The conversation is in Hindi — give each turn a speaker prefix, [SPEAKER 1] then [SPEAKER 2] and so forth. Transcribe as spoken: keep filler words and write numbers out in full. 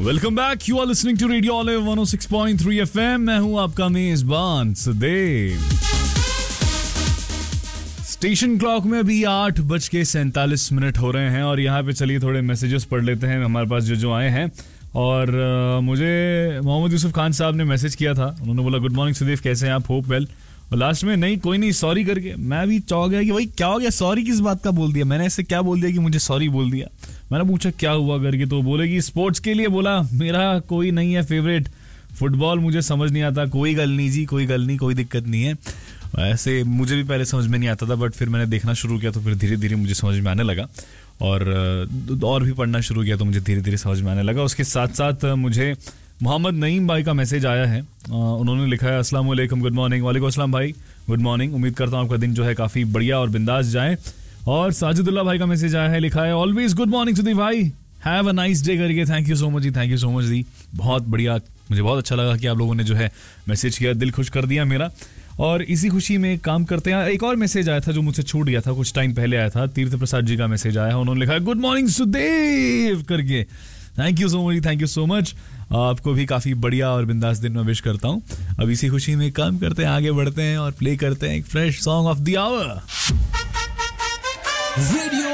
[SPEAKER 1] Welcome back, you are listening to radio olive one O six point three FM. मैं हूं आपका मेजबान सुदेव। स्टेशन क्लॉक में अभी आठ बज के सैंतालीस मिनट हो रहे हैं और यहाँ पे चलिए थोड़े मैसेजेस पढ़ लेते हैं हमारे पास जो जो आए हैं। और uh, मुझे मोहम्मद यूसुफ खान साहब ने मैसेज किया था। उन्होंने बोला गुड मॉर्निंग सुदेव, कैसे हैं आप? Hope well. और लास्ट में नहीं कोई नहीं सॉरी करके मैं भी चौंक गया कि भाई क्या हो गया, सॉरी किस बात का बोल दिया मैंने, ऐसे क्या बोल दिया कि मुझे सॉरी बोल दिया। मैंने पूछा क्या हुआ करके, तो बोले कि स्पोर्ट्स के लिए बोला मेरा कोई नहीं है फेवरेट, फुटबॉल मुझे समझ नहीं आता। कोई गल नहीं जी, कोई गल नहीं, कोई दिक्कत नहीं है। ऐसे मुझे भी पहले समझ में नहीं आता था, बट फिर मैंने देखना शुरू किया तो फिर धीरे धीरे मुझे समझ में आने लगा और और भी पढ़ना शुरू किया तो मुझे धीरे धीरे समझ में आने लगा। उसके साथ साथ मुझे मोहम्मद नईम भाई का मैसेज आया है। उन्होंने लिखा है अस्सलाम वालेकुम, गुड मॉर्निंग। वालेकुम अस्सलाम भाई, गुड मॉर्निंग। उम्मीद करता हूँ आपका दिन जो है काफ़ी बढ़िया और बिंदास जाए। और साजिदुल्लाह भाई का मैसेज आया है, लिखा है ऑलवेज गुड मॉर्निंग सुदीप भाई, हैव अ नाइस डे करके। Thank you so much ji, thank you so much जी, बहुत बढ़िया। मुझे बहुत अच्छा लगा कि आप लोगों ने जो है मैसेज किया, दिल खुश कर दिया मेरा। और इसी खुशी में काम करते हैं। एक और मैसेज आया था जो मुझसे छूट गया था, कुछ टाइम पहले आया था। तीर्थ प्रसाद जी का मैसेज आया है, उन्होंने लिखा है गुड मॉर्निंग सुदेव करके। Thank you so much, thank you so much. आपको भी काफी बढ़िया और बिंदास दिन में विश करता हूँ। अब इसी खुशी में काम करते हैं, आगे बढ़ते हैं और प्ले करते हैं एक fresh song of the our.
[SPEAKER 2] Radio